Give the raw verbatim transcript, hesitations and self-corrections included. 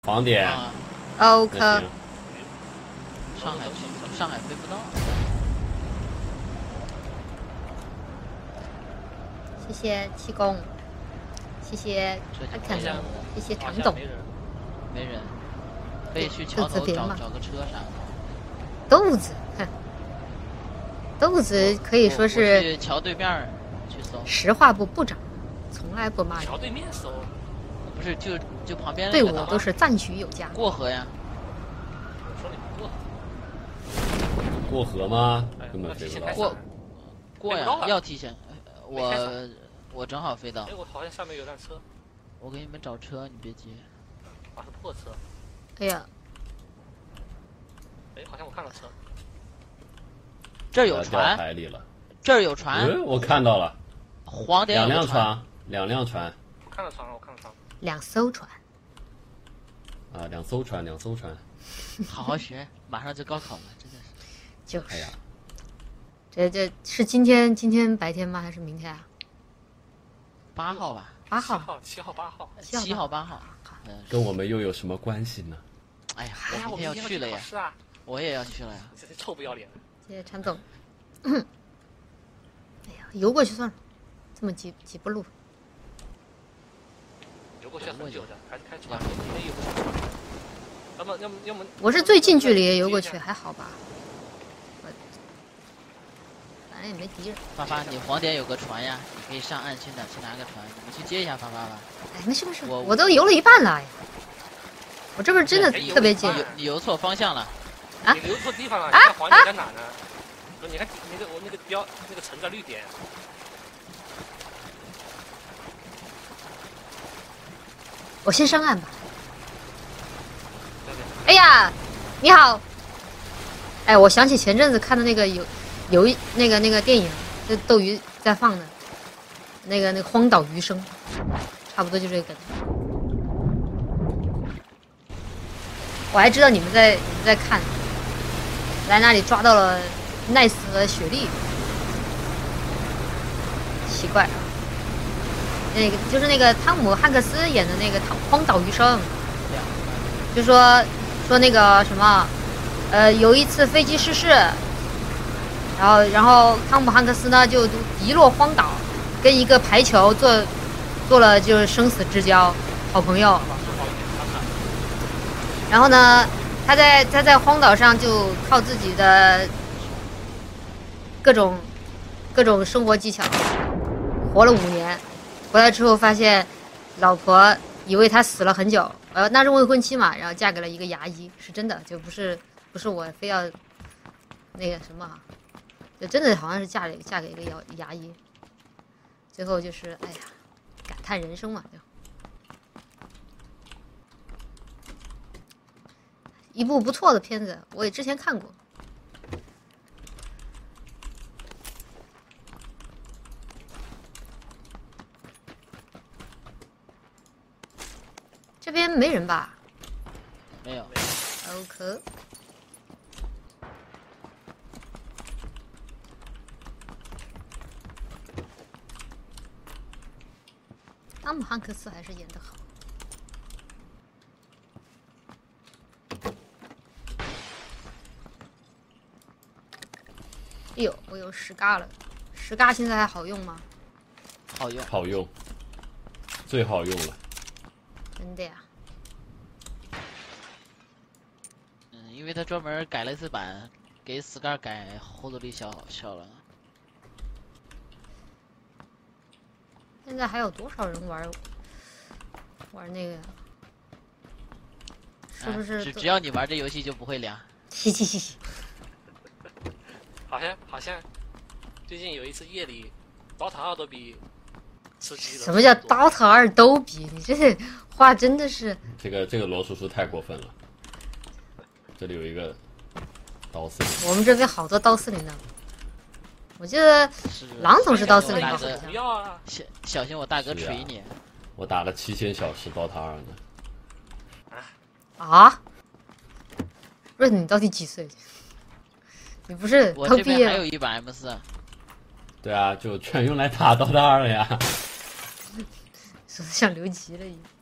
黄点。 啊， OK， 那行上海去，上海飞不到。 谢谢七公，谢谢这就阿肯没人， 谢谢唐总好像没。人。 没人，可以去桥头找找个车啥的。 豆子，哼，豆子可以说我是去桥对面儿去搜， 实话部部长，从来不骂人， 桥对面搜， 不是就就旁边对那个我都是赞许有加。 过河呀。 我说你不过。 过河吗？ 哎根本飞不到。 过那提前开始过呀飞不到，啊要提前。呃没开我我正好飞到哎，，我好像下面有辆车， 我给你们找车，你别急。 啊是破车。 哎呀， 哎，好像我看到车。 这儿有掉船， 海里了。 这儿有船， 嗯，我看到了， 黄点两有个船。 辆船，两辆船我看到船了，我看到船了。 两艘船， 啊，两艘船，两艘船。 好好学，马上就高考了，真的是。 就是哎呀， 这这是今天今天白天吗？还是明天啊？ 八号吧， 八号， 七号、七号、八号。 七号七号八号。嗯， 跟我们又有什么关系呢？ 哎呀， 哎呀， 我明天要我明天去了呀， 是啊， 我也要去了呀。 你这是臭不要脸的。 谢谢陈总。哎呀，游过去算了，这么几几步路。 游过去要很久的，还是开船，今天游不上。要么要么要么。 我是最近距离游过去，还好吧？我反正也没敌人。 发发，你黄点有个船呀，你可以上岸去拿去拿个船，你们去接一下发发吧。 哎，没事没事， 我我都游了一半了。哎呀，我这不是真的哎游特别近一半你游你游错方向了， 啊你留错地方了，你啊看黄点在哪呢？不是，你看那个我那个标那个橙色绿点。 我先上岸吧。 对对。 哎呀，你好。哎，我想起前阵子看的那个有有一那个那个电影，就斗鱼在放的，那个那个荒岛余生，差不多就这个梗。我还知道你们在你们在看，来那里抓到了奈斯和雪莉，奇怪啊。那个就是那个汤姆汉克斯演的那个《荒岛余生》，就说说那个什么，呃，有一次飞机失事，然后然后汤姆汉克斯呢就遗落荒岛，跟一个排球做做了就是生死之交，好朋友。然后呢，他在他在荒岛上就靠自己的各种各种生活技巧，活了五年。回来之后发现，老婆以为他死了很久，呃，那是未婚妻嘛，然后嫁给了一个牙医，是真的，就不是不是我非要那个什么啊，就真的好像是嫁给嫁给一个牙牙医，最后就是哎呀，感叹人生嘛，就一部不错的片子，我也之前看过。这边没人吧？ 没有。 OK。汤姆汉克斯还是演得好。哎呦，我有十嘎了，十嘎现在还好用吗？ 好用， 好用，最好用了。 真的呀？ 嗯，因为他专门改了一次版，给 Scar 改后坐力小小了。 现在还有多少人玩玩那个呀？是不是？ 啊、只只要你玩这游戏就不会凉。 嘻嘻嘻嘻。 好像好像最近有一次夜里，DOTA 二都比吃鸡的。 什么叫 DOTA 二都比？你这话真的是…… 这个这个罗叔叔太过分了。这里有一个刀司令， 我们这边好多刀司令的。我记得狼总是刀司令吧？ 不要啊！ 小小心我大哥锤你！ 啊、我打了七千小时 DOTA 二呢。 啊？润，你到底几岁？你不是我这刚毕业边还有一把 M 四。 对啊，就全用来打 DOTA 二了呀。 说的像刘琦了一样。